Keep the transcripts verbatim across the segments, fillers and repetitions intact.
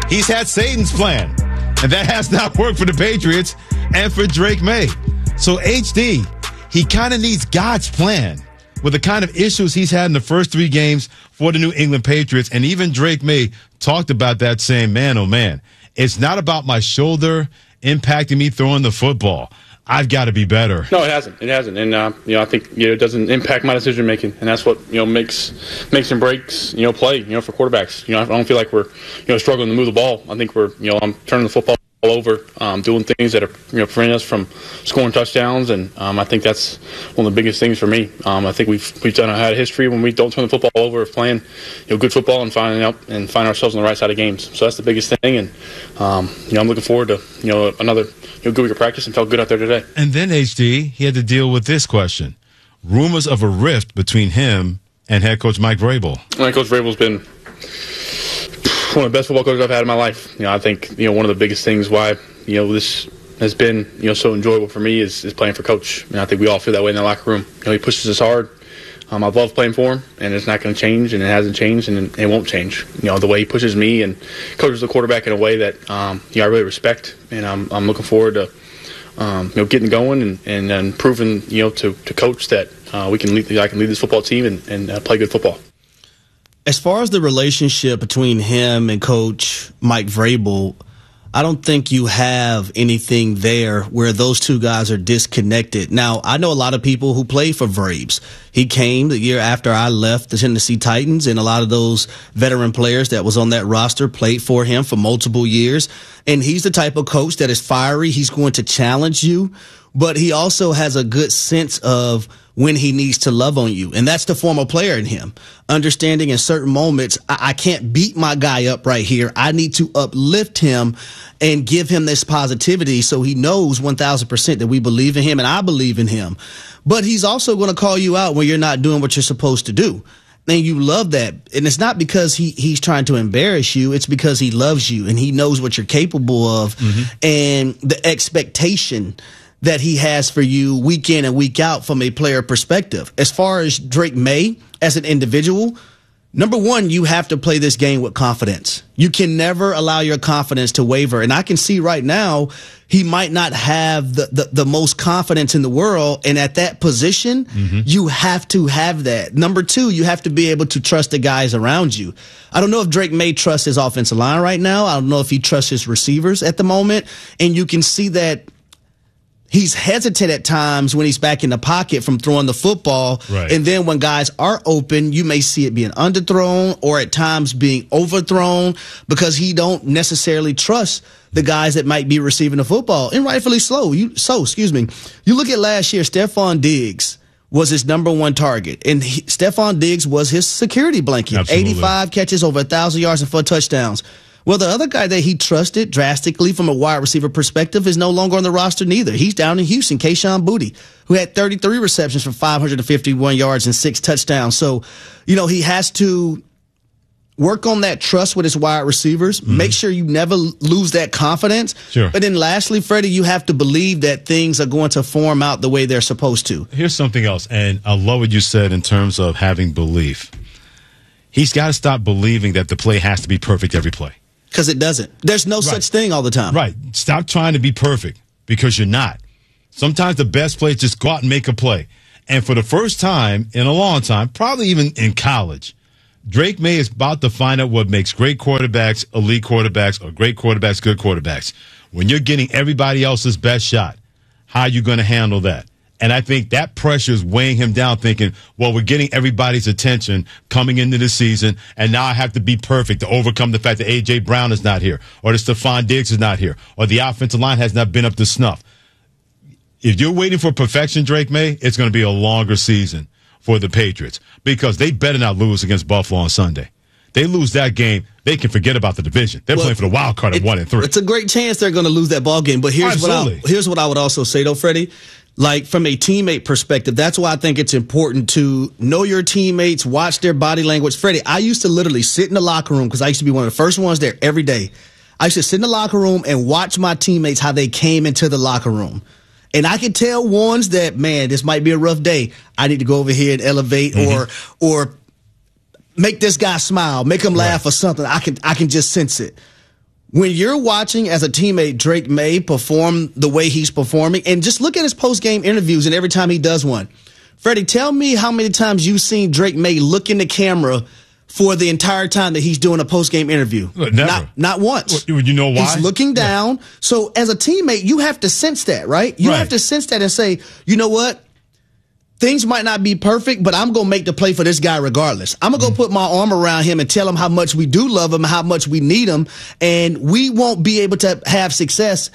He's had Satan's plan, and that has not worked for the Patriots and for Drake May. So H D, he kind of needs God's plan with the kind of issues he's had in the first three games for the New England Patriots. And even Drake May talked about that, saying, man, oh, man, it's not about my shoulder impacting me throwing the football. I've got to be better. No, it hasn't. It hasn't. And, uh, you know, I think, you know, it doesn't impact my decision-making. And that's what, you know, makes makes and breaks, you know, play, you know, for quarterbacks. You know, I don't feel like we're, you know, struggling to move the ball. I think we're, you know, I'm turning the football all over, um, doing things that are, you know, preventing us from scoring touchdowns. And um, I think that's one of the biggest things for me. Um, I think we've we've done had a history when we don't turn the football over of playing, you know, good football and finding out and find ourselves on the right side of games. So that's the biggest thing. And, um, you know, I'm looking forward to, you know, another you know, good week of practice and felt good out there today. And then, H D, he had to deal with this question. Rumors of a rift between him and head coach Mike Vrabel. Mike Coach Vrabel's been one of the best football coaches I've had in my life. You know, I think, you know, one of the biggest things why, you know, this has been, you know, so enjoyable for me is, is playing for Coach. And I think we all feel that way in the locker room. You know, he pushes us hard. Um, I love playing for him, and it's not going to change, and it hasn't changed, and it won't change. You know, the way he pushes me and coaches the quarterback in a way that, um, you know, I really respect, and I'm, I'm looking forward to, um, you know, getting going and, and, and proving, you know, to, to Coach that uh, we can lead, I can lead this football team and, and uh, play good football. As far as the relationship between him and Coach Mike Vrabel, I don't think you have anything there where those two guys are disconnected. Now, I know a lot of people who play for Vrabes. He came the year after I left the Tennessee Titans, and a lot of those veteran players that was on that roster played for him for multiple years. And he's the type of coach that is fiery. He's going to challenge you, but he also has a good sense of when he needs to love on you. And that's the former player in him. Understanding in certain moments, I, I can't beat my guy up right here. I need to uplift him and give him this positivity so he knows one thousand percent that we believe in him and I believe in him. But he's also going to call you out when you're not doing what you're supposed to do. And you love that. And it's not because he, he's trying to embarrass you. It's because he loves you and he knows what you're capable of. Mm-hmm. And the expectation that he has for you week in and week out from a player perspective. As far as Drake May as an individual, number one, you have to play this game with confidence. You can never allow your confidence to waver. And I can see right now he might not have the, the, the most confidence in the world. And at that position, mm-hmm. you have to have that. Number two, you have to be able to trust the guys around you. I don't know if Drake May trusts his offensive line right now. I don't know if he trusts his receivers at the moment. And you can see that he's hesitant at times when he's back in the pocket from throwing the football. Right. And then when guys are open, you may see it being underthrown or at times being overthrown because he don't necessarily trust the guys that might be receiving the football. And rightfully so. You, so, excuse me. You look at last year, Stephon Diggs was his number one target. And he, Stephon Diggs was his security blanket. Absolutely. eighty-five catches, over one thousand yards and four touchdowns. Well, the other guy that he trusted drastically from a wide receiver perspective is no longer on the roster neither. He's down in Houston, Kayshon Boutte, who had thirty-three receptions for five hundred fifty-one yards and six touchdowns. So, you know, he has to work on that trust with his wide receivers. Mm-hmm. Make sure you never lose that confidence. Sure. But then lastly, Freddie, you have to believe that things are going to form out the way they're supposed to. Here's something else, and I love what you said in terms of having belief. He's got to stop believing that the play has to be perfect every play. Because it doesn't. There's no right. such thing all the time. Right. Stop trying to be perfect because you're not. Sometimes the best play is just go out and make a play. And for the first time in a long time, probably even in college, Drake May is about to find out what makes great quarterbacks, elite quarterbacks, or great quarterbacks, good quarterbacks. When you're getting everybody else's best shot, how are you going to handle that? And I think that pressure is weighing him down, thinking, well, we're getting everybody's attention coming into the season, and now I have to be perfect to overcome the fact that A J. Brown is not here, or that Stephon Diggs is not here, or the offensive line has not been up to snuff. If you're waiting for perfection, Drake May, it's going to be a longer season for the Patriots because they better not lose against Buffalo on Sunday. They lose that game, they can forget about the division. They're well, playing for the wild card at one and three. It's a great chance they're going to lose that ball game. But here's what I, here's what I would also say, though, Freddie. Like, from a teammate perspective, that's why I think it's important to know your teammates, watch their body language. Freddie, I used to literally sit in the locker room because I used to be one of the first ones there every day. I used to sit in the locker room and watch my teammates, how they came into the locker room. And I could tell ones that, man, this might be a rough day. I need to go over here and elevate mm-hmm. or or make this guy smile, make him laugh right. or something. I can I can just sense it. When you're watching as a teammate Drake May perform the way he's performing, and just look at his post-game interviews and every time he does one. Freddie, tell me how many times you've seen Drake May look in the camera for the entire time that he's doing a post-game interview. Never. Not, not once. Well, you know why? He's looking down. Yeah. So as a teammate, you have to sense that, right? You right. have to sense that and say, you know what? Things might not be perfect, but I'm going to make the play for this guy regardless. I'm going to go put my arm around him and tell him how much we do love him, how much we need him, and we won't be able to have success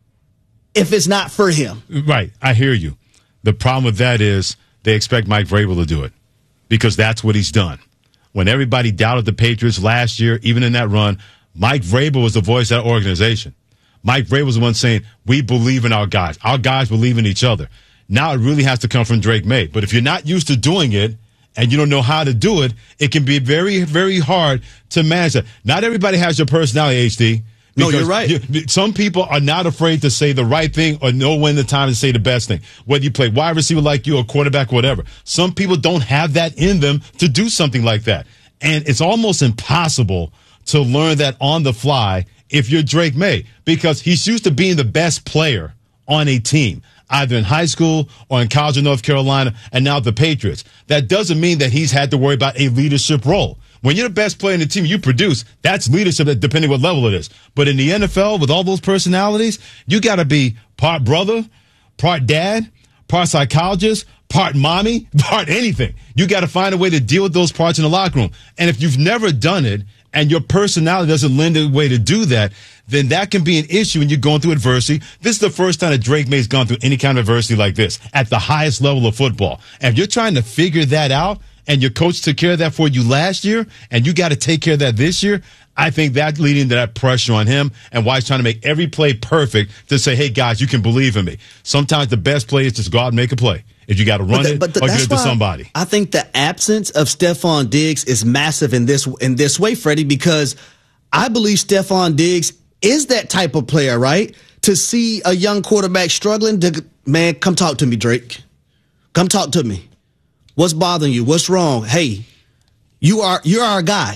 if it's not for him. Right. I hear you. The problem with that is they expect Mike Vrabel to do it because that's what he's done. When everybody doubted the Patriots last year, even in that run, Mike Vrabel was the voice of that organization. Mike Vrabel was the one saying, we believe in our guys. Our guys believe in each other. Now it really has to come from Drake May. But if you're not used to doing it and you don't know how to do it, it can be very, very hard to manage that. Not everybody has your personality, H D. No, you're right. You, some people are not afraid to say the right thing or know when the time to say the best thing. Whether you play wide receiver like you or quarterback, whatever. Some people don't have that in them to do something like that. And it's almost impossible to learn that on the fly if you're Drake May, because he's used to being the best player on a team, either in high school or in college in North Carolina, and now the Patriots. That doesn't mean that he's had to worry about a leadership role. When you're the best player in the team you produce, that's leadership depending what level it is. But in the N F L, with all those personalities, you got to be part brother, part dad, part psychologist, part mommy, part anything. You got to find a way to deal with those parts in the locker room. And if you've never done it and your personality doesn't lend a way to do that, then that can be an issue when you're going through adversity. This is the first time that Drake May's gone through any kind of adversity like this at the highest level of football. And if you're trying to figure that out and your coach took care of that for you last year and you got to take care of that this year, I think that's leading to that pressure on him and why he's trying to make every play perfect to say, hey, guys, you can believe in me. Sometimes the best play is just go out and make a play. If you got to run the, it the, or give it to somebody. I think the absence of Stephon Diggs is massive in this in this way, Freddie, because I believe Stephon Diggs is that type of player, right? To see a young quarterback struggling, to, man, come talk to me, Drake. Come talk to me. What's bothering you? What's wrong? Hey, you are you're our guy.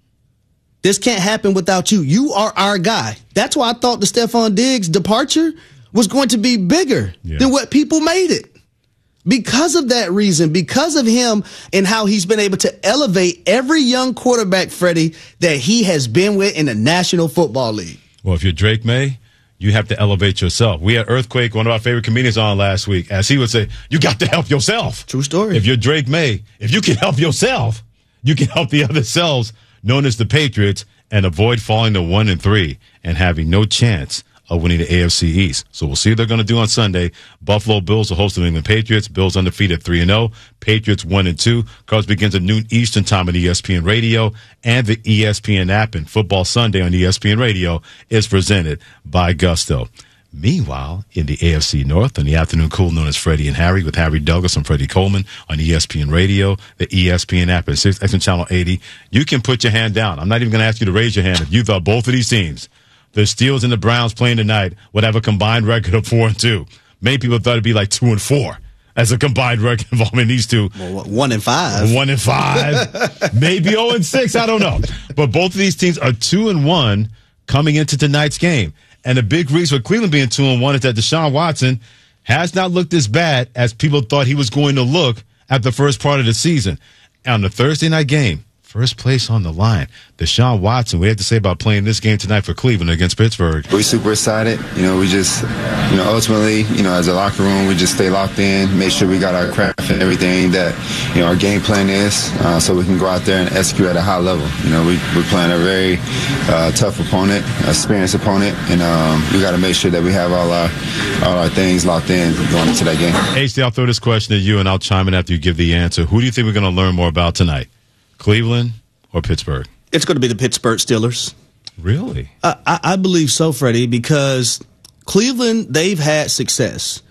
This can't happen without you. You are our guy. That's why I thought the Stephon Diggs departure was going to be bigger yeah. than what people made it. Because of that reason, because of him and how he's been able to elevate every young quarterback, Freddie, that he has been with in the National Football League. Well, if you're Drake May, you have to elevate yourself. We had Earthquake, one of our favorite comedians, on last week, as he would say, you got to help yourself. True story. If you're Drake May, if you can help yourself, you can help the other selves, known as the Patriots, and avoid falling to one and three and having no chance of winning the A F C East. So we'll see what they're going to do on Sunday. Buffalo Bills will host the New England Patriots. Bills undefeated three and oh. Patriots one and two. Cards begins at noon Eastern time on E S P N Radio and the E S P N app. And Football Sunday on E S P N Radio is presented by Gusto. Meanwhile, in the A F C North, on the afternoon cool known as Freddie and Harry with Harry Douglas and Freddie Coleman on E S P N Radio, the E S P N app, and six X M Channel eighty. You can put your hand down. I'm not even going to ask you to raise your hand if you thought both of these teams, the Steelers and the Browns playing tonight, would have a combined record of four and two. Many people thought it'd be like two and four as a combined record involving these two. Well, one and five. One and five. Maybe zero and six. I don't know. But both of these teams are two and one coming into tonight's game. And the big reason for Cleveland being two and one is that Deshaun Watson has not looked as bad as people thought he was going to look at the first part of the season. And on the Thursday night game, first place on the line. Deshaun Watson, we have to say about playing this game tonight for Cleveland against Pittsburgh. We're super excited. You know, we just, you know, ultimately, you know, as a locker room, we just stay locked in, make sure we got our craft and everything that, you know, our game plan is, uh, so we can go out there and execute at a high level. You know, we, we're playing a very uh, tough opponent, experienced opponent, and um, we got to make sure that we have all our all our things locked in going into that game. H D, I'll throw this question at you, and I'll chime in after you give the answer. Who do you think we're going to learn more about tonight? Cleveland or Pittsburgh? It's going to be the Pittsburgh Steelers. Really? I, I, I believe so, Freddie, because Cleveland, they've had success.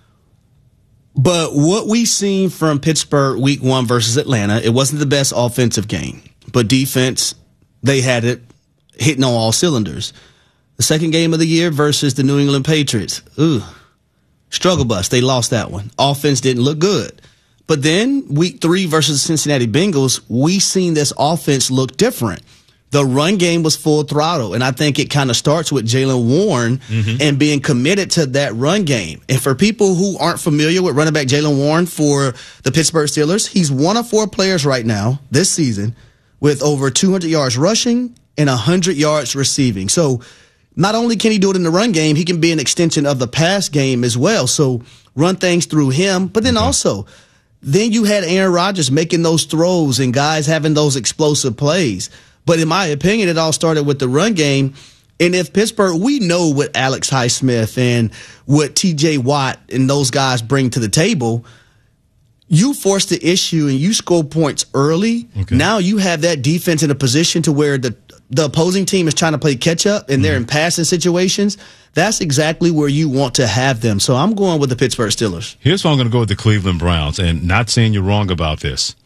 But what we've seen from Pittsburgh week one versus Atlanta, it wasn't the best offensive game. But defense, they had it hitting on all cylinders. The second game of the year versus the New England Patriots. Ooh, struggle bus. They lost that one. Offense didn't look good. But then week three versus the Cincinnati Bengals, we seen this offense look different. the run game was full throttle. And I think it kind of starts with Jaylen Warren mm-hmm. and being committed to that run game. And for people who aren't familiar with running back Jaylen Warren for the Pittsburgh Steelers, he's one of four players right now this season with over two hundred yards rushing and one hundred yards receiving. So not only can he do it in the run game, he can be an extension of the pass game as well. So run things through him. But then okay. also, then you had Aaron Rodgers making those throws and guys having those explosive plays. But in my opinion, it all started with the run game. And if Pittsburgh, we know what Alex Highsmith and what T J Watt and those guys bring to the table. You force the issue and you score points early. Okay. Now you have that defense in a position to where the the opposing team is trying to play catch up and mm-hmm. they're in passing situations. That's exactly where you want to have them. So I'm going with the Pittsburgh Steelers. Here's why I'm going to go with the Cleveland Browns, and not saying you're wrong about this.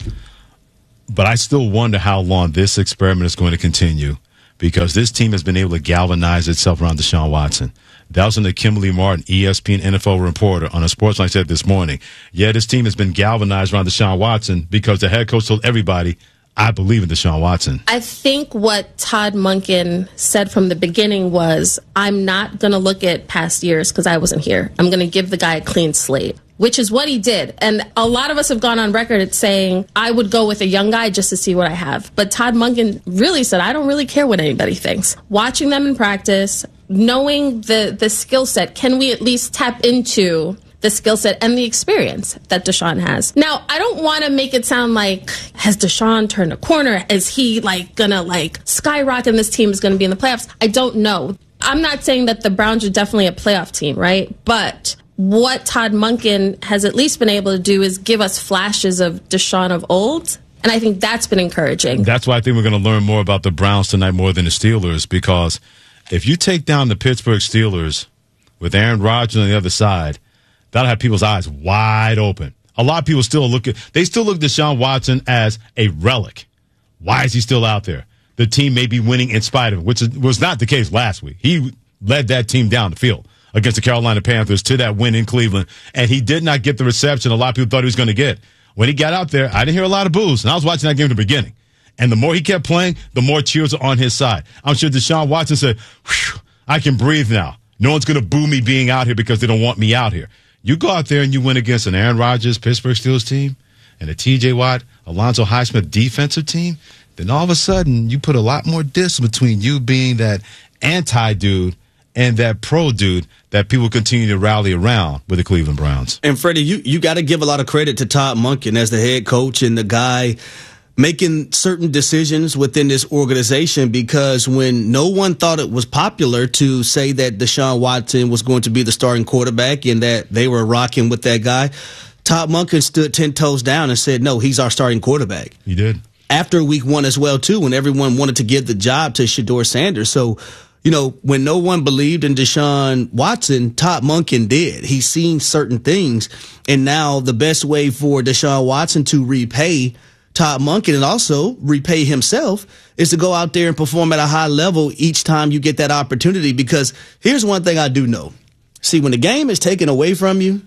But I still wonder how long this experiment is going to continue, because this team has been able to galvanize itself around Deshaun Watson. That was in the Kimberly Martin, E S P N N F L reporter on a Sportsline said this morning. Yeah, this team has been galvanized around Deshaun Watson because the head coach told everybody, I believe in Deshaun Watson. I think what Todd Monken said from the beginning was, I'm not going to look at past years because I wasn't here. I'm going to give the guy a clean slate, which is what he did. And a lot of us have gone on record at saying, I would go with a young guy just to see what I have. But Todd Monken really said, I don't really care what anybody thinks. Watching them in practice, knowing the, the skill set, can we at least tap into the skill set and the experience that Deshaun has? Now, I don't want to make it sound like, has Deshaun turned a corner? Is he like gonna like skyrocket and this team is going to be in the playoffs? I don't know. I'm not saying that the Browns are definitely a playoff team, right? But what Todd Monken has at least been able to do is give us flashes of Deshaun of old. And I think that's been encouraging. That's why I think we're going to learn more about the Browns tonight more than the Steelers, because if you take down the Pittsburgh Steelers with Aaron Rodgers on the other side, that'll have people's eyes wide open. A lot of people still look at, they still look at Deshaun Watson as a relic. Why is he still out there? The team may be winning in spite of it, which was not the case last week. He led that team down the field against the Carolina Panthers to that win in Cleveland, and he did not get the reception a lot of people thought he was going to get. When he got out there, I didn't hear a lot of boos, and I was watching that game in the beginning. And the more he kept playing, the more cheers are on his side. I'm sure Deshaun Watson said, I can breathe now. No one's going to boo me being out here because they don't want me out here. You go out there and you win against an Aaron Rodgers Pittsburgh Steelers team and a T J Watt, Alonzo Highsmith defensive team, then all of a sudden you put a lot more distance between you being that anti-dude and that pro dude that people continue to rally around with the Cleveland Browns. And Freddie, you, you got to give a lot of credit to Todd Monken as the head coach and the guy making certain decisions within this organization, because when no one thought it was popular to say that Deshaun Watson was going to be the starting quarterback and that they were rocking with that guy, Todd Monken stood ten toes down and said, no, he's our starting quarterback. He did. After week one as well, too, when everyone wanted to give the job to Shedeur Sanders. So, you know, when no one believed in Deshaun Watson, Todd Monken did. He's seen certain things. And now the best way for Deshaun Watson to repay Todd Monken and also repay himself is to go out there and perform at a high level each time you get that opportunity. Because here's one thing I do know. See, when the game is taken away from you,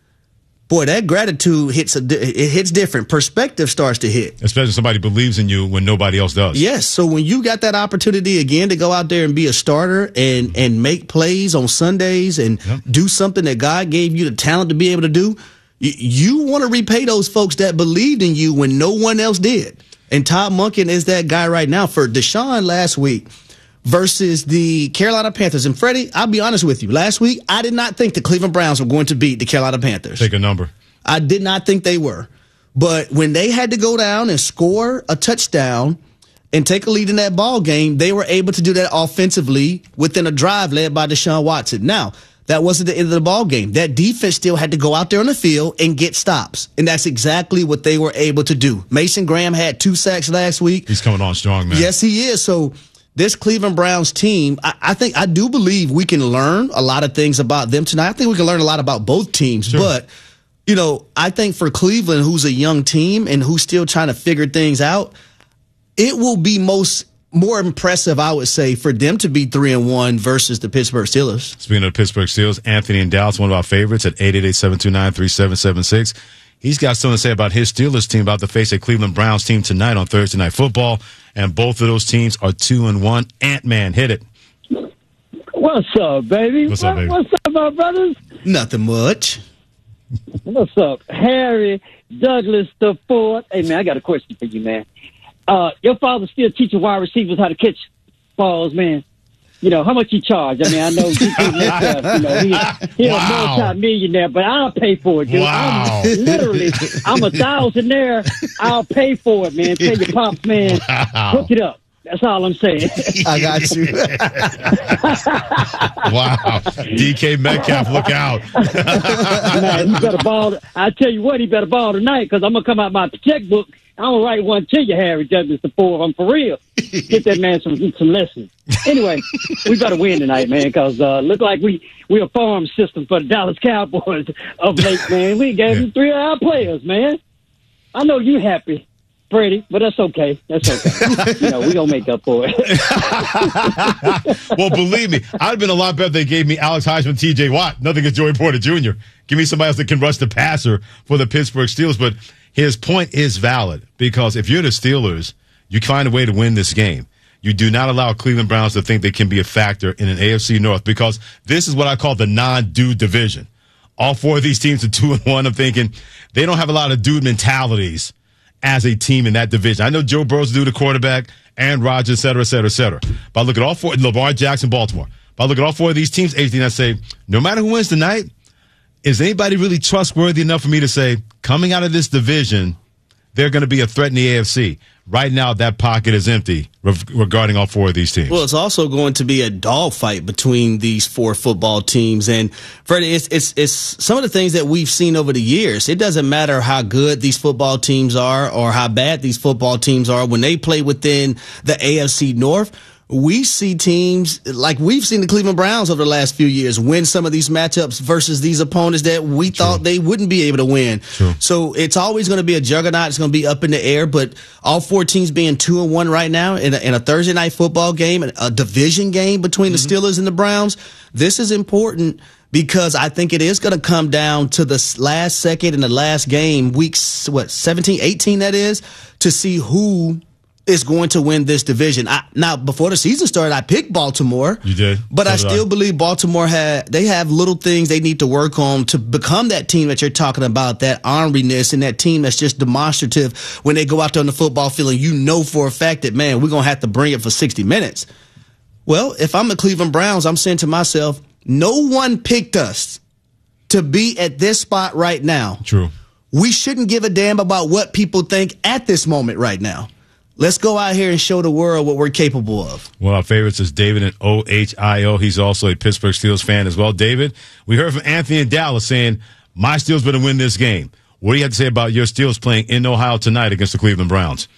boy, that gratitude hits a, it hits different. Perspective starts to hit. Especially somebody believes in you when nobody else does. Yes. So when you got that opportunity again to go out there and be a starter and, and make plays on Sundays and yep. do something that God gave you the talent to be able to do, you, you want to repay those folks that believed in you when no one else did. And Todd Monken is that guy right now. For Deshaun last week versus the Carolina Panthers. And Freddie, I'll be honest with you. Last week, I did not think the Cleveland Browns were going to beat the Carolina Panthers. Take a number. I did not think they were. But when they had to go down and score a touchdown and take a lead in that ball game, they were able to do that offensively within a drive led by Deshaun Watson. Now, that wasn't the end of the ball game. That defense still had to go out there on the field and get stops. And that's exactly what they were able to do. Mason Graham had two sacks last week. He's coming on strong, man. Yes, he is. So this Cleveland Browns team, I, I think, I do believe we can learn a lot of things about them tonight. I think we can learn a lot about both teams. Sure. But, you know, I think for Cleveland, who's a young team and who's still trying to figure things out, it will be most more impressive, I would say, for them to be three and one versus the Pittsburgh Steelers. Speaking of the Pittsburgh Steelers, Anthony in Dallas, one of our favorites at eight eight eight, seven two nine, three seven seven six. He's got something to say about his Steelers team about to face a Cleveland Browns team tonight on Thursday Night Football, and both of those teams are two and one. Ant-Man, hit it. What's up, baby? What's up, baby? What's up, my brothers? Nothing much. What's up, Harry Douglas the Fourth? Hey, man, I got a question for you, man. Uh, your father still teaching wide receivers how to catch balls, man. You know, how much he charge? I mean, I know, he, you know he, he's Wow. a multi-millionaire, but I'll pay for it, dude. Wow. I'm literally, I'm a thousandaire. I'll pay for it, man. Tell your pops, man. Wow. Hook it up. That's all I'm saying. I got you. Wow. D K Metcalf, look out. Man, he better ball. I tell you what, he better ball tonight because I'm gonna come out my checkbook. I'm gonna write one to you, Harry Douglas the Fourth. I'm for real. Get that man some some lessons. Anyway, we better win tonight, man, because uh, look like we we a farm system for the Dallas Cowboys of late, man. We gave them three of our players, man. I know you happy, Freddie, but that's okay. That's okay. You know, we gonna make up for it. Well, believe me, I'd have been a lot better if they gave me Alex Heisman, T J Watt. Nothing against Joey Porter Junior Give me somebody else that can rush the passer for the Pittsburgh Steelers. But his point is valid because if you're the Steelers, you find a way to win this game. You do not allow Cleveland Browns to think they can be a factor in an A F C North because this is what I call the non-dude division. All four of these teams are two and one. I'm thinking they don't have a lot of dude mentalities as a team in that division. I know Joe Burrow's due the quarterback, Aaron Rodgers, et cetera, et cetera, et cetera. But I look at all four, Lamar Jackson, Baltimore. But I look at all four of these teams, H D, and I say, no matter who wins tonight, is anybody really trustworthy enough for me to say, coming out of this division, they're going to be a threat in the A F C? Right now, that pocket is empty regarding all four of these teams. Well, it's also going to be a dogfight between these four football teams. And, Freddie, it's, it's, it's some of the things that we've seen over the years. It doesn't matter how good these football teams are or how bad these football teams are. When they play within the A F C North, we see teams like we've seen the Cleveland Browns over the last few years win some of these matchups versus these opponents that we True. thought they wouldn't be able to win. True. So it's always going to be a juggernaut. It's going to be up in the air, but all four teams being two and one right now in a, in a Thursday night football game, a division game between mm-hmm. the Steelers and the Browns, this is important because I think it is going to come down to the last second in the last game, weeks, what, seventeen, eighteen that is, to see who is going to win this division. I, now, before the season started, I picked Baltimore. You did? But so I still I. believe Baltimore had, they have little things they need to work on to become that team that you're talking about, that orneriness and that team that's just demonstrative when they go out there on the football field and you know for a fact that, man, we're going to have to bring it for sixty minutes. Well, if I'm the Cleveland Browns, I'm saying to myself, no one picked us to be at this spot right now. True. We shouldn't give a damn about what people think at this moment right now. Let's go out here and show the world what we're capable of. One of our favorites is David in O H I O. He's also a Pittsburgh Steelers fan as well. David, we heard from Anthony in Dallas saying, my Steelers better win this game. What do you have to say about your Steelers playing in Ohio tonight against the Cleveland Browns?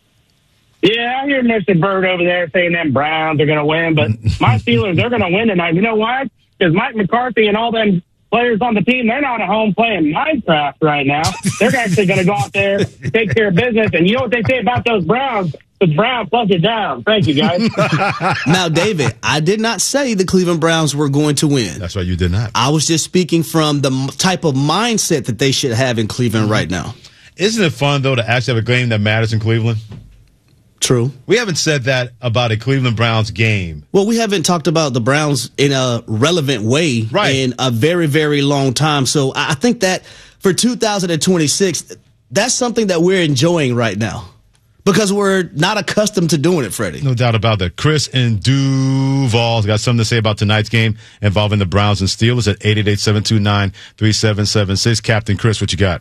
Yeah, I hear Mister Bird over there saying them Browns are going to win, but my Steelers, they're going to win tonight. You know why? Because Mike McCarthy and all them players on the team, they're not at home playing Minecraft right now. They're actually going to go out there, take care of business. And you know what they say about those Browns? The Browns plunge it down. Thank you, guys. Now, David, I did not say the Cleveland Browns were going to win. That's right, you did not. I was just speaking from the type of mindset that they should have in Cleveland right now. Isn't it fun, though, to actually have a game that matters in Cleveland? True. We haven't said that about a Cleveland Browns game. Well, we haven't talked about the Browns in a relevant way right. in a very, very long time. So I think that for two thousand twenty-six, that's something that we're enjoying right now because we're not accustomed to doing it, Freddie. No doubt about that. Chris in Duval's got something to say about tonight's game involving the Browns and Steelers at eight eight eight, seven two nine, three seven seven six. Captain Chris, what you got?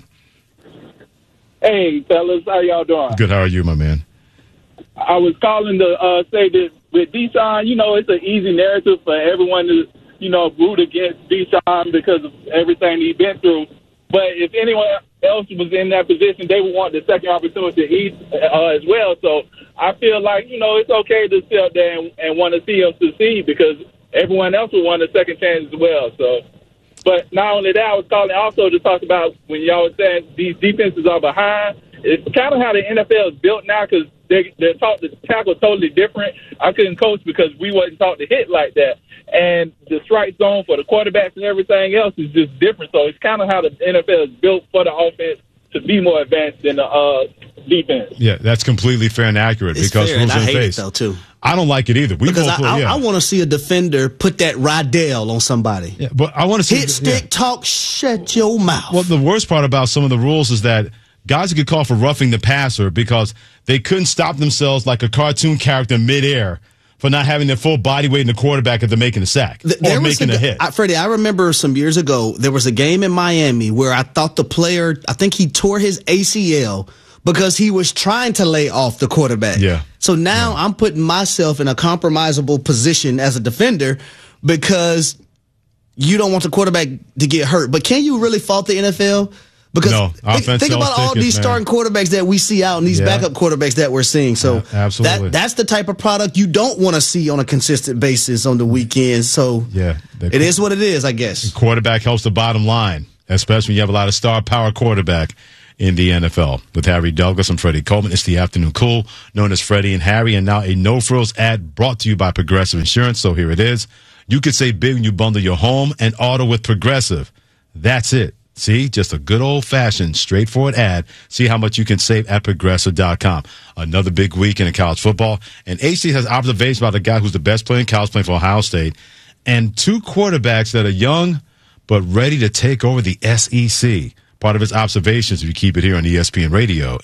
Hey, fellas. How y'all doing? Good. How are you, my man? I was calling to uh, say that with Deshaun, you know, it's an easy narrative for everyone to, you know, root against Deshaun because of everything he's been through. But if anyone else was in that position, they would want the second opportunity to eat uh, as well. So I feel like, you know, it's okay to sit up there and, and want to see him succeed because everyone else would want a second chance as well. So, but not only that, I was calling also to talk about when y'all were saying these defenses are behind. It's kind of how the N F L is built now because they, they're taught to tackle totally different. I couldn't coach because we wasn't taught to hit like that. And the strike zone for the quarterbacks and everything else is just different. So it's kind of how the N F L is built for the offense to be more advanced than the uh, defense. Yeah, that's completely fair and accurate It's because fair, rules and I in hate face. it though too. I don't like it either. We Because both, I, I, yeah. I want to see a defender put that Rydell on somebody. Yeah, but I want to see Hit, stick, yeah. talk, shut your mouth. Well, the worst part about some of the rules is that guys could call for roughing the passer because they couldn't stop themselves like a cartoon character midair for not having their full body weight in the quarterback if they're making a sack Th- or there was making a, hit. I, Freddie, I remember some years ago, there was a game in Miami where I thought the player, I think he tore his A C L because he was trying to lay off the quarterback. Yeah. So now Yeah. I'm putting myself in a compromisable position as a defender because you don't want the quarterback to get hurt. But can you really fault the N F L? Because No, think, offense think sells about all tickets, these man. starting quarterbacks that we see out and these Yeah. backup quarterbacks that we're seeing. So Yeah, absolutely. that that's the type of product you don't want to see on a consistent basis on the weekends. So Yeah, the- it is what it is, I guess. Quarterback helps the bottom line, especially when you have a lot of star power quarterback in the N F L. With Harry Douglas and Freddie Coleman, it's the Afternoon Cool, known as Freddie and Harry, and now a no-frills ad brought to you by Progressive Insurance. So here it is. You could save big when you bundle your home and auto with Progressive. That's it. See, just a good old-fashioned, straightforward ad. See how much you can save at Progressive dot com. Another big weekend in college football. And H C has observations about a guy who's the best player in college playing for Ohio State, and two quarterbacks that are young but ready to take over the S E C. Part of his observations, if you keep it here on E S P N Radio.